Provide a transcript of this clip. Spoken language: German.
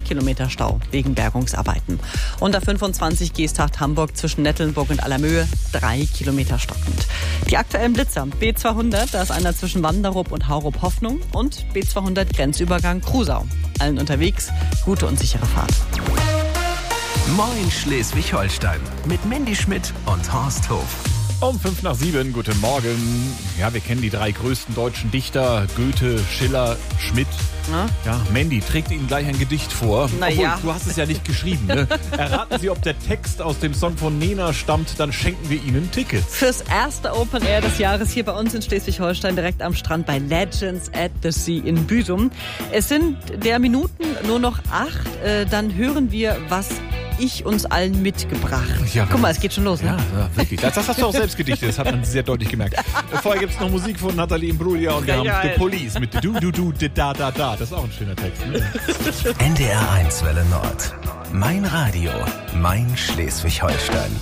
Kilometer Stau wegen Bergungsarbeiten. Und der 25 Geesthacht-Hamburg zwischen Nettelnburg und Allermöhe 3 Kilometer stockend. Die aktuellen Blitzer. B200, da ist einer zwischen Wanderup und Haurup-Hoffnung. Und B200 Grenzübergang Krusau. Allen unterwegs, gute und sichere Fahrt. Moin Schleswig-Holstein mit Mandy Schmidt und Horst Hof. Um 6:55, guten Morgen. Ja, wir kennen die 3 größten deutschen Dichter, Goethe, Schiller, Schmidt. Na? Ja, Mandy trägt Ihnen gleich ein Gedicht vor. Na Obwohl, ja. du hast es ja nicht geschrieben, ne? Erraten Sie, ob der Text aus dem Song von Nena stammt, dann schenken wir Ihnen Tickets. Fürs erste Open Air des Jahres hier bei uns in Schleswig-Holstein, direkt am Strand bei Legends at the Sea in Büsum. Es sind der Minuten nur noch 8, dann hören wir, was ich uns allen mitgebracht. Ja, Guck mal, es geht schon los, ne? Ja, wirklich. Das hast du auch selbst gedichtet, das hat man sehr deutlich gemerkt. Vorher gibt es noch Musik von Nathalie Imbruglia und wir haben Geil. The Police mit Du, da. Das ist auch ein schöner Text. Ne? NDR 1 Welle Nord. Mein Radio, mein Schleswig-Holstein.